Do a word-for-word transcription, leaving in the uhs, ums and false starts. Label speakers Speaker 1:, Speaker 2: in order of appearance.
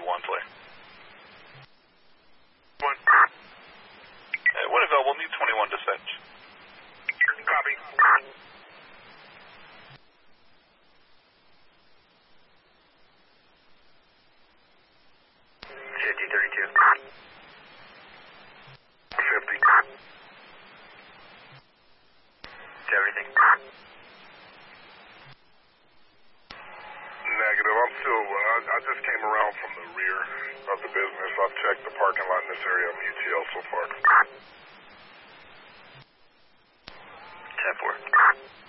Speaker 1: Wansley.
Speaker 2: One.
Speaker 1: Uh, when available, need twenty-one dispatch.
Speaker 2: Copy.
Speaker 3: fifty thirty-two.
Speaker 2: fifty.
Speaker 3: Is everything?
Speaker 2: Negative. I'm still, uh, I, I just came around from the rear of the business. I've checked the parking lot in this area of U T L so far.
Speaker 3: ten four.